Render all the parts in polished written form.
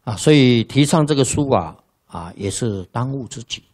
所以提倡这个书也是当务之急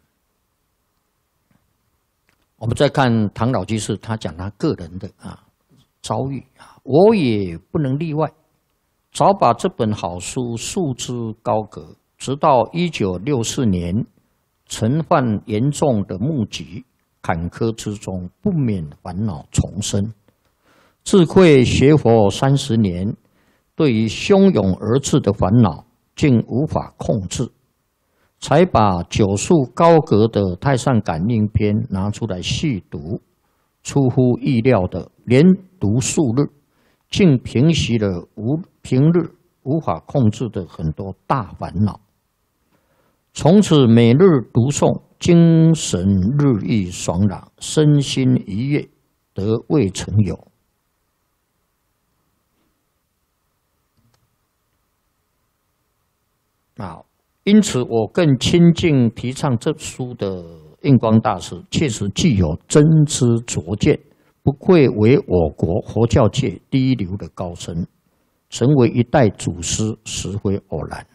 我们再看唐老居士，他讲他个人的遭遇我也不能例外，早把这本好书束之高阁，直到1964年，曾患严重的目疾，坎坷之中不免烦恼丛生，自愧学佛30年，对于汹涌而至的烦恼竟无法控制，才把9束高阁的《太上感应篇》拿出来细读，出乎意料的，连读数日，竟平息了平日无法控制的很多大烦恼。从此每日读诵，精神日益爽朗，身心愉悦，得未曾有。因此我更亲近提倡这书的印光大师，确实具有真知灼见，不愧为我国佛教界第一流的高僧，成为一代祖师实非偶然。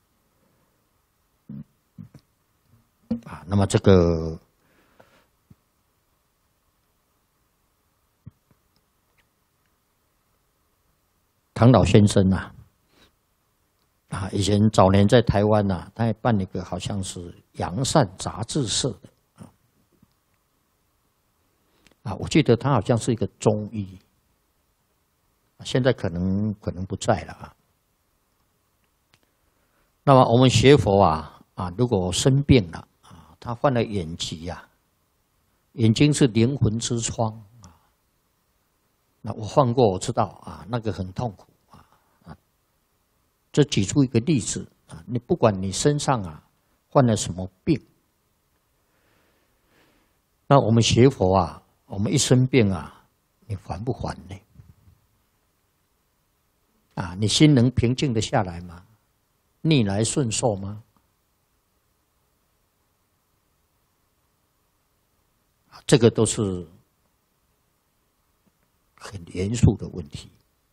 那么这个唐老先生以前早年在台湾他也办了一个好像是扬善杂志社的我记得他好像是一个中医，现在可能不在了那么我们学佛如果生病了他患了眼疾眼睛是灵魂之窗那我患过，我知道那个很痛苦这举出一个例子你不管你身上患了什么病，那我们学佛我们一生病你烦不烦呢？你心能平静得下来吗？逆来顺受吗？这个都是很严肃的问题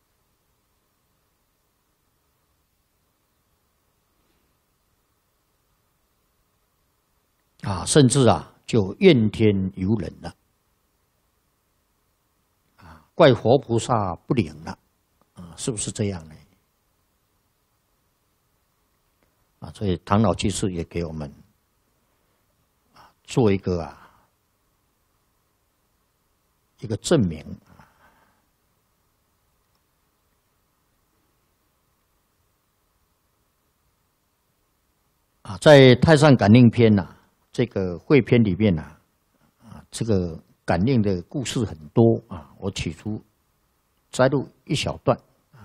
甚至就怨天尤人了怪活菩萨不灵了是不是这样呢？所以唐老居士也给我们做一个证明在《太上感应篇》这个汇篇里面这个感应的故事很多我取出摘录一小段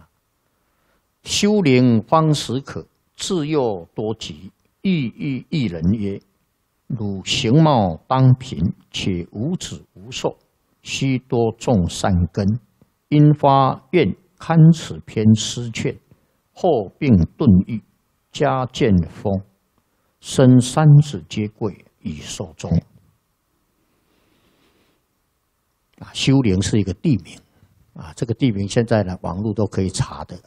修灵方始可，自幼多疾，欲一人曰：汝形貌当贫，且无子无寿，须多种善根，因发愿堪此篇诗劝，后病顿愈，家见丰，生3子皆贵，已寿终。修灵是一个地名这个地名现在网络都可以查的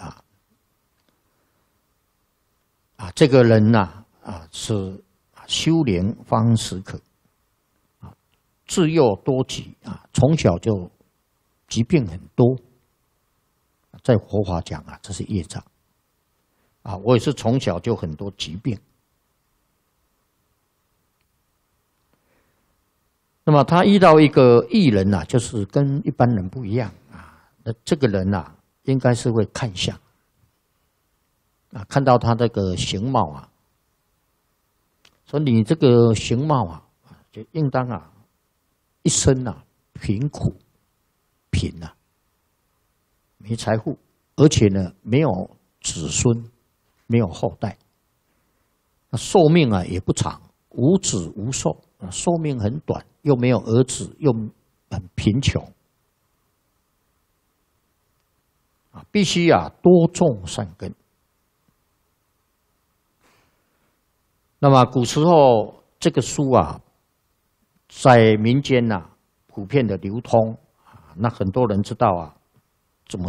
这个人是修灵方始可自幼多疾从小就疾病很多，在佛法讲这是业障我也是从小就很多疾病。那么他遇到一个异人就是跟一般人不一样那这个人应该是会看相看到他这个形貌说你这个形貌就应当一生贫苦贫没财富，而且呢没有子孙，没有后代，寿命也不长，无子无寿，寿命很短，又没有儿子，又很贫穷必须多种善根。那么古时候这个书在民间普遍的流通那很多人知道